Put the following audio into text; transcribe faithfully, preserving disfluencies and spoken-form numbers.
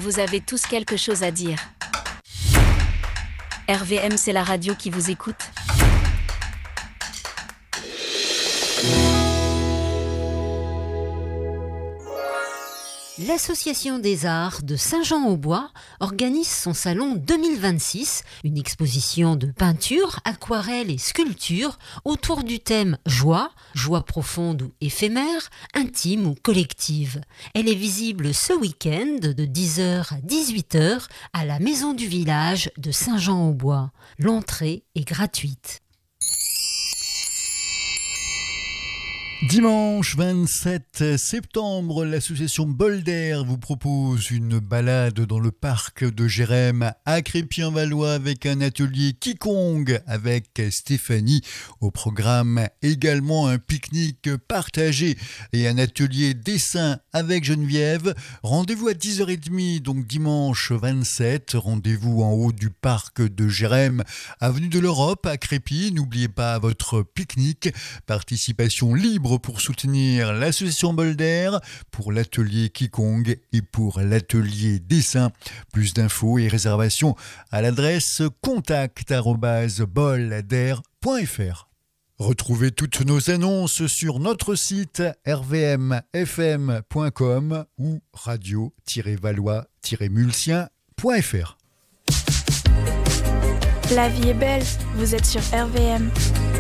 Vous avez tous quelque chose à dire. R V M, c'est la radio qui vous écoute. L'Association des Arts de Saint-Jean-au-Bois organise son salon deux mille vingt-six, une exposition de peinture, aquarelle et sculpture autour du thème joie, joie profonde ou éphémère, intime ou collective. Elle est visible ce week-end de dix heures à dix-huit heures à la Maison du Village de Saint-Jean-au-Bois. L'entrée est gratuite. Dimanche vingt-sept septembre, l'association Bolder vous propose une balade dans le parc de Jérém à Crépy-en-Valois avec un atelier Qigong avec Stéphanie. Au programme également un pique-nique partagé et un atelier dessin avec Geneviève. Rendez-vous à dix heures trente, donc dimanche vingt-sept. Rendez-vous en haut du parc de Jérém, avenue de l'Europe à Crépy. N'oubliez pas votre pique-nique. Participation libre pour soutenir l'association Bolder, pour l'atelier Qigong et pour l'atelier dessin. Plus d'infos et réservations à l'adresse contact arobase bolder point f r. Retrouvez toutes nos annonces sur notre site r v m f m point com ou radio tiret valois tiret mulsien point f r. La vie est belle, vous êtes sur R V M.